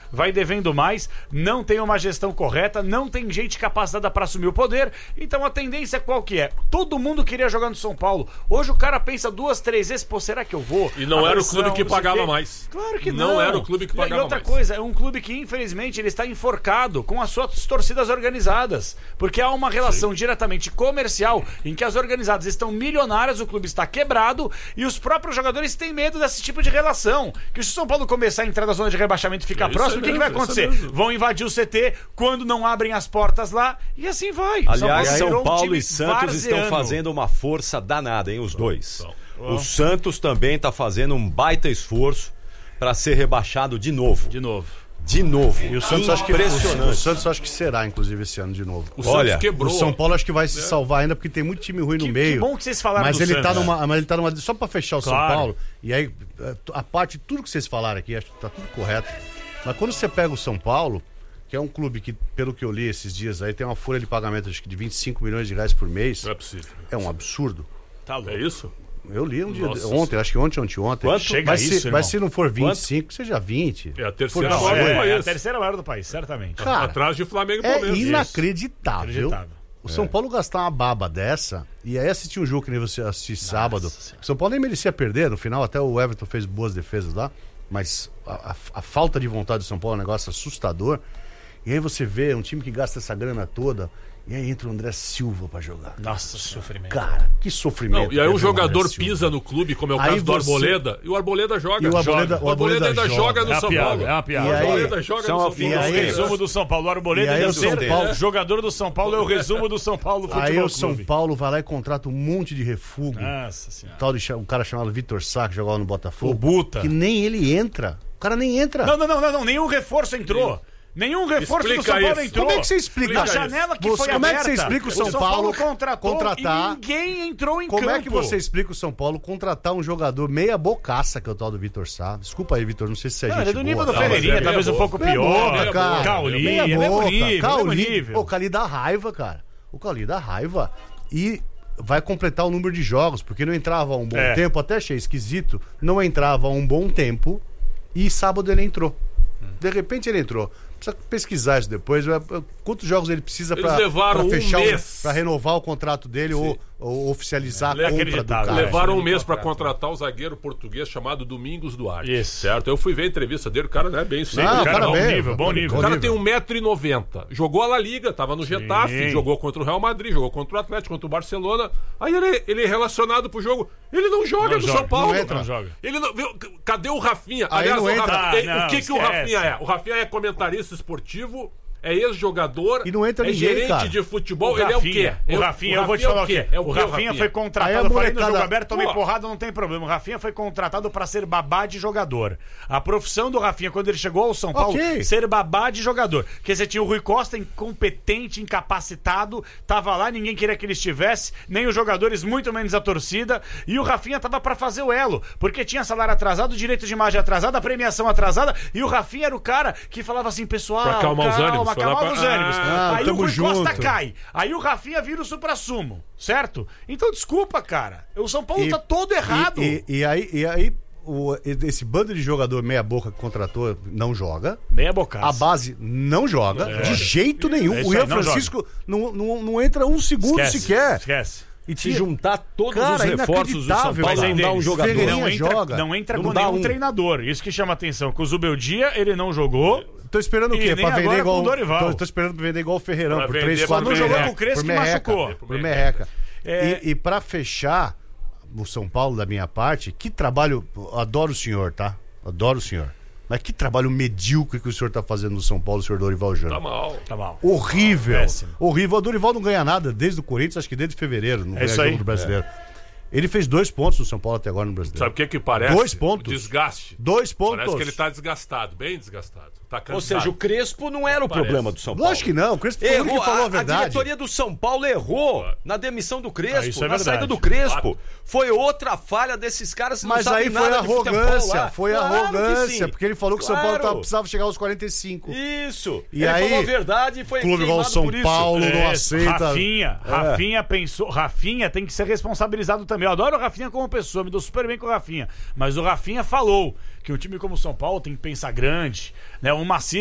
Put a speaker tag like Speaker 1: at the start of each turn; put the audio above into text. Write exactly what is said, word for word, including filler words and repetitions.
Speaker 1: vai devendo mais, não tem uma gestão correta, não tem gente capacitada para assumir o poder. Então a tendência qual que é? Todo mundo queria jogar no São Paulo. Hoje o cara pensa duas, três vezes, pô, será que eu vou?
Speaker 2: E não
Speaker 1: a
Speaker 2: era
Speaker 1: versão,
Speaker 2: o clube que pagava mais.
Speaker 1: Claro que não.
Speaker 2: Não era o clube que pagava mais.
Speaker 1: E outra
Speaker 2: mais.
Speaker 1: coisa, é um clube que infelizmente ele está enforcado com as suas torcidas organizadas, porque há uma relação Sim. diretamente comercial em que as organizadas estão milionárias, o clube está quebrado e os próprios jogadores têm medo desse tipo de relação. Que se o São Paulo começar a entrar na zona de rebaixamento e ficar é próximo, o que, que vai acontecer? É Vão invadir o C T quando não abrem as portas lá e assim vai.
Speaker 3: Aliás, São Paulo, São Paulo
Speaker 1: um
Speaker 3: e Santos
Speaker 1: varzeano.
Speaker 3: estão fazendo uma força danada, hein, os dois. O Santos também está fazendo um baita esforço para ser rebaixado de novo.
Speaker 1: De novo.
Speaker 3: De novo.
Speaker 4: E o Santos acho que o, o Santos acho que será, inclusive, esse ano de novo.
Speaker 2: O Olha, Santos quebrou.
Speaker 4: O São Paulo acho que vai se salvar ainda, porque tem muito time ruim no
Speaker 1: que,
Speaker 4: meio.
Speaker 1: Que bom que vocês falaram
Speaker 4: mas
Speaker 1: do
Speaker 4: ele
Speaker 1: Santos.
Speaker 4: tá numa, mas ele tá numa. Só pra fechar o
Speaker 1: claro.
Speaker 4: São Paulo, e aí, a parte de tudo que vocês falaram aqui, acho que tá tudo correto. Mas quando você pega o São Paulo, que é um clube que, pelo que eu li esses dias aí, tem uma folha de pagamento acho que de vinte e cinco milhões de reais por mês.
Speaker 2: Não é possível.
Speaker 4: É um absurdo.
Speaker 2: Tá louco. É isso?
Speaker 4: Eu li um dia
Speaker 2: Nossa,
Speaker 4: ontem, acho que ontem, ontem, ontem.
Speaker 1: Quanto chega
Speaker 4: mas,
Speaker 1: isso,
Speaker 4: se, mas se não for vinte e cinco, Quanto? seja vinte.
Speaker 2: É a terceira
Speaker 1: não,
Speaker 2: maior
Speaker 1: é,
Speaker 2: do país.
Speaker 1: É a terceira maior do país, certamente.
Speaker 4: Cara,
Speaker 2: atrás de Flamengo e
Speaker 4: é
Speaker 2: Palmeiras.
Speaker 4: inacreditável.
Speaker 1: Inacreditável.
Speaker 4: O São é. Paulo gastar uma baba dessa e aí assistir um jogo que nem você assistir sábado. O São Paulo nem merecia perder, no final até o Everton fez boas defesas lá, mas a, a, a falta de vontade do São Paulo é um negócio assustador. E aí você vê um time que gasta essa grana toda. E aí entra o André Silva pra jogar.
Speaker 1: Nossa, que sofrimento.
Speaker 4: Cara, que sofrimento.
Speaker 2: Não, e aí o jogador pisa no clube, como é o
Speaker 4: aí
Speaker 2: caso do
Speaker 4: você...
Speaker 2: Arboleda, e o Arboleda joga.
Speaker 4: E o Arboleda,
Speaker 2: joga. O Arboleda ainda joga, joga no
Speaker 1: é
Speaker 2: São
Speaker 1: piada,
Speaker 2: Paulo.
Speaker 1: É uma piada.
Speaker 4: E
Speaker 1: o
Speaker 4: Arboleda
Speaker 1: aí,
Speaker 2: joga
Speaker 1: são
Speaker 2: no São Paulo.
Speaker 1: O resumo do São Paulo. O Arboleda
Speaker 4: é
Speaker 1: o
Speaker 4: o São Paulo.
Speaker 1: Jogador do São Paulo é o resumo do São Paulo Futebol
Speaker 4: Aí o
Speaker 1: Clube.
Speaker 4: São Paulo vai lá e contrata um monte de refúgio.
Speaker 1: Nossa senhora.
Speaker 4: Tal de, um cara chamado Vitor Sá, que jogava no Botafogo.
Speaker 1: O Buta.
Speaker 4: Que nem ele entra. O cara nem entra.
Speaker 1: Não, não, não, não, não. Nenhum reforço entrou. Nenhum reforço
Speaker 2: Explica
Speaker 1: do São Paulo
Speaker 2: isso.
Speaker 1: entrou.
Speaker 4: Como é que você explica
Speaker 1: Na
Speaker 4: isso?
Speaker 1: janela que
Speaker 4: você,
Speaker 1: foi
Speaker 4: como
Speaker 1: aberta,
Speaker 4: é que você explica o São,
Speaker 1: o São
Speaker 4: Paulo,
Speaker 1: Paulo contratou
Speaker 4: contratar,
Speaker 1: e ninguém entrou em
Speaker 4: como
Speaker 1: campo.
Speaker 4: Como é que você explica o São Paulo contratar um jogador meia bocaça, que é o tal do Vitor Sá? Desculpa aí, Vitor, não sei se é
Speaker 1: não,
Speaker 4: gente
Speaker 1: ele é do nível
Speaker 4: boa,
Speaker 1: do
Speaker 4: tá,
Speaker 1: Ferreirinha,
Speaker 2: é
Speaker 1: talvez um pouco
Speaker 4: meia
Speaker 1: pior.
Speaker 4: boca, cara.
Speaker 1: Cauli,
Speaker 4: Meia
Speaker 1: é mesmo
Speaker 4: boca,
Speaker 1: nível,
Speaker 4: Cauli,
Speaker 1: mesmo nível.
Speaker 4: O Cauli dá raiva, cara. O Cauli dá raiva. E vai completar o número de jogos, porque não entrava há um bom
Speaker 1: é.
Speaker 4: tempo, até achei esquisito, não entrava há um bom tempo, e sábado ele entrou. De repente ele entrou. Precisa pesquisar isso depois. Quantos jogos ele precisa para fechar,
Speaker 2: um mês.
Speaker 4: para renovar o contrato dele ou, ou oficializar
Speaker 2: é,
Speaker 4: a compra do cara.
Speaker 2: Levaram um mês para contratar o zagueiro português chamado Domingos Duarte.
Speaker 1: Isso.
Speaker 2: Certo? Eu fui ver a entrevista dele, o cara não é bem sempre.
Speaker 4: Não,
Speaker 2: o cara,
Speaker 4: cara
Speaker 1: bom
Speaker 4: bem,
Speaker 1: nível, bom nível.
Speaker 2: O cara
Speaker 4: nível.
Speaker 2: tem um metro e noventa. Jogou a La Liga, tava no Getafe,
Speaker 1: Sim.
Speaker 2: jogou contra o Real Madrid, jogou contra o Atlético, contra o Barcelona. Aí ele, ele é relacionado pro jogo. Ele não joga
Speaker 1: Não
Speaker 2: no
Speaker 1: joga,
Speaker 2: São Paulo.
Speaker 1: não entra, não joga.
Speaker 2: Ele não, viu, cadê o Rafinha?
Speaker 4: Aí
Speaker 2: Aliás,
Speaker 4: não
Speaker 2: o,
Speaker 4: entra.
Speaker 2: Rafinha,
Speaker 1: Ah, não,
Speaker 2: o que, que o
Speaker 1: esquece.
Speaker 2: Rafinha é? O Rafinha é comentarista esportivo. É ex-jogador,
Speaker 4: E não entra
Speaker 2: é
Speaker 4: ninguém,
Speaker 2: gerente
Speaker 4: cara.
Speaker 2: de futebol,
Speaker 1: O
Speaker 2: ele
Speaker 1: Rafinha,
Speaker 2: é o quê?
Speaker 1: O Rafinha, eu vou te falar o quê?
Speaker 2: É
Speaker 1: O
Speaker 2: quê,
Speaker 1: Rafinha foi
Speaker 4: Aí
Speaker 1: contratado,
Speaker 4: a
Speaker 1: eu falei no
Speaker 4: molecada-
Speaker 1: jogo aberto, tomei
Speaker 2: Pô.
Speaker 1: porrada, não tem problema. O Rafinha foi contratado pra ser babá de jogador. A profissão do Rafinha, quando ele chegou ao São Paulo,
Speaker 4: Ok.
Speaker 1: ser babá de jogador. Porque você tinha o Rui Costa incompetente, incapacitado, tava lá, ninguém queria que ele estivesse, nem os jogadores, muito menos a torcida, e o Rafinha tava pra fazer o elo, porque tinha salário atrasado, direito de imagem atrasado, a premiação atrasada, e o Rafinha era o cara que falava assim, pessoal,
Speaker 2: Pra acalmar os
Speaker 1: calma,
Speaker 2: ânimos,
Speaker 1: acalmava
Speaker 2: falar
Speaker 1: os
Speaker 2: pra-
Speaker 1: ânimos.
Speaker 4: Ah,
Speaker 1: Aí o
Speaker 4: tamo
Speaker 1: Rui Costa
Speaker 4: junto.
Speaker 1: cai. Aí o Rafinha vira o supra-sumo, certo? Então desculpa, cara. O São Paulo tá todo errado.
Speaker 4: E, e, e aí, e aí o, esse bando de jogador meia boca que contratou não joga.
Speaker 1: Meia bocaça.
Speaker 4: A base não joga, de jeito nenhum.
Speaker 1: É isso
Speaker 4: o Ian
Speaker 1: aí, não
Speaker 4: Francisco não, não, não entra um segundo
Speaker 1: Esquece,
Speaker 4: sequer.
Speaker 1: Esquece.
Speaker 4: E
Speaker 3: Se
Speaker 4: tinha-
Speaker 3: juntar todos
Speaker 4: Cara,
Speaker 3: os reforços do São
Speaker 4: inacreditável.
Speaker 3: Paulo,
Speaker 4: Mas
Speaker 3: não
Speaker 4: aí
Speaker 3: dá um
Speaker 4: deles,
Speaker 3: jogador.
Speaker 4: Ferreirinha
Speaker 1: Não entra,
Speaker 4: joga.
Speaker 1: não entra
Speaker 3: Não
Speaker 1: com
Speaker 3: dá
Speaker 1: nenhum
Speaker 3: um.
Speaker 1: treinador. Isso que chama atenção. Com o Zubeldia, ele não jogou.
Speaker 4: Tô esperando o
Speaker 1: E
Speaker 4: quê?
Speaker 1: nem
Speaker 4: Pra vender
Speaker 1: agora
Speaker 4: igual.
Speaker 1: com o Dorival.
Speaker 4: Tô, tô esperando pra vender igual o Ferreirão,
Speaker 2: Pra
Speaker 4: por
Speaker 2: vender
Speaker 4: três,
Speaker 2: pra
Speaker 4: quatro
Speaker 1: Não
Speaker 2: Merreca.
Speaker 1: jogou com o Crespo
Speaker 4: por
Speaker 1: que
Speaker 4: merreca,
Speaker 1: machucou.
Speaker 4: Por merreca.
Speaker 1: É.
Speaker 4: E, e pra fechar, o São Paulo, da minha parte, que trabalho. Adoro o senhor, tá? Adoro o senhor. Mas que trabalho medíocre que o senhor tá fazendo no São Paulo, senhor Dorival Júnior.
Speaker 2: Tá mal.
Speaker 1: Tá mal.
Speaker 4: Horrível.
Speaker 1: Péssimo.
Speaker 4: Horrível. O Dorival não ganha nada desde o Corinthians, acho que desde fevereiro. Não
Speaker 1: É
Speaker 4: ganha
Speaker 1: isso
Speaker 4: jogo
Speaker 1: aí.
Speaker 4: do brasileiro. Ele fez dois pontos no São Paulo até agora no brasileiro.
Speaker 2: Sabe o que que parece?
Speaker 4: Dois pontos.
Speaker 2: O desgaste.
Speaker 4: Dois pontos.
Speaker 2: Parece que ele tá desgastado, bem desgastado. Tá cansado.
Speaker 3: Ou seja, o Crespo não era o
Speaker 2: Parece.
Speaker 3: problema do São Paulo.
Speaker 4: Lógico que não. O Crespo foi o único
Speaker 3: Errou,
Speaker 4: que falou a,
Speaker 3: a, a
Speaker 4: verdade.
Speaker 3: diretoria do São Paulo errou na demissão do
Speaker 1: Ah,
Speaker 3: Crespo,
Speaker 1: isso é
Speaker 3: na
Speaker 1: verdade.
Speaker 3: saída do Crespo. Foi outra falha desses caras que
Speaker 4: Mas
Speaker 3: não sabem
Speaker 4: aí foi
Speaker 3: nada de futebol
Speaker 4: arrogância,
Speaker 3: lá.
Speaker 4: foi
Speaker 3: Claro que
Speaker 4: arrogância,
Speaker 3: sim.
Speaker 4: porque ele falou que o São
Speaker 3: Claro.
Speaker 4: Paulo tava, precisava chegar aos quarenta e cinco.
Speaker 3: Isso.
Speaker 4: E
Speaker 3: Ele
Speaker 4: aí,
Speaker 3: falou a verdade e foi
Speaker 4: clube igual o
Speaker 3: queimado
Speaker 4: São
Speaker 3: por isso.
Speaker 4: Paulo não
Speaker 1: É,
Speaker 4: aceita.
Speaker 1: Rafinha, Rafinha pensou. Rafinha tem que ser responsabilizado também. Eu adoro o Rafinha como pessoa, me dou super bem com o Rafinha. Mas o Rafinha falou que um time como o São Paulo tem que pensar grande, né? O Maci